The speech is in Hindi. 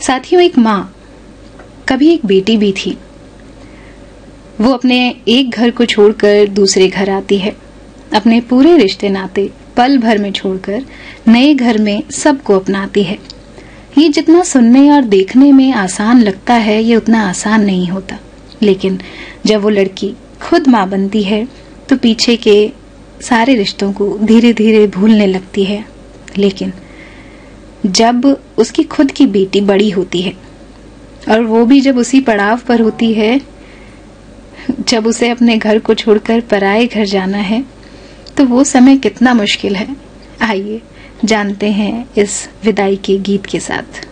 साथियों, एक माँ, कभी एक बेटी भी थी। वो अपने एक घर को छोड़कर दूसरे घर आती है, अपने पूरे रिश्ते नाते पल भर में छोड़कर नए घर में सबको अपनाती है। ये जितना सुनने और देखने में आसान लगता है, ये उतना आसान नहीं होता। लेकिन जब वो लड़की खुद माँ बनती है तो पीछे के सारे रिश्तों को धीरे धीरे भूलने लगती है। लेकिन जब उसकी खुद की बेटी बड़ी होती है और वो भी जब उसी पड़ाव पर होती है, जब उसे अपने घर को छोड़कर पराए घर जाना है, तो वो समय कितना मुश्किल है। आइए जानते हैं इस विदाई के गीत के साथ।